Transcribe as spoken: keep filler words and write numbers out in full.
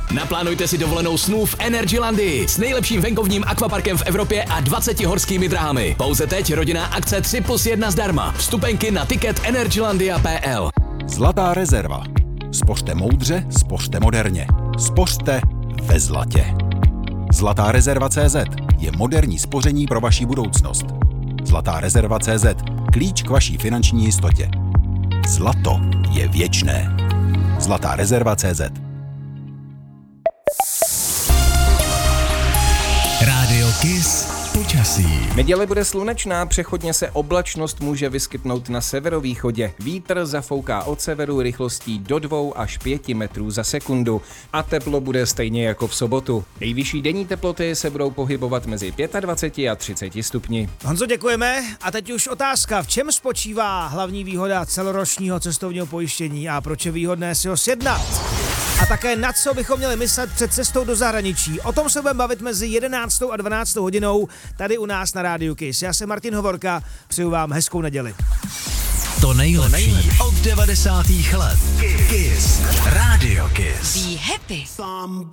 Naplánujte si dovolenou snů v Energylandii s nejlepším venkovním akvaparkem v Evropě a dvaceti horskými dráhami. Pouze teď rodinná akce tři plus jedna zdarma. Vstupenky na tiket energylandia tečka p l. Zlatá rezerva. Spořte moudře, spořte moderně. Spořte ve zlatě. Zlatá rezerva tečka cé zet je moderní spoření pro vaši budoucnost. Zlatá rezerva tečka cé zet. Klíč k vaší finanční jistotě. Zlato je věčné. Zlatá rezerva tečka cé zet. Rádio Kiss počasí. Neděle bude slunečná, přechodně se oblačnost může vyskytnout na severovýchodě. Vítr zafouká od severu rychlostí do dvou až pěti metrů za sekundu a teplo bude stejně jako v sobotu. Nejvyšší denní teploty se budou pohybovat mezi dvaceti pěti a třiceti stupni. Honzo, děkujeme. A teď už otázka, v čem spočívá hlavní výhoda celoročního cestovního pojištění a proč je výhodné si ho sjednat? A také na co bychom měli myslet před cestou do zahraničí. O tom se budeme bavit mezi jedenáctou a dvanáctou hodinou tady u nás na Rádiu Kiss. Já jsem Martin Hovorka, přeju vám hezkou neděli. To nejlepší od devadesátých let. Kiss. Rádio Kiss. Be happy.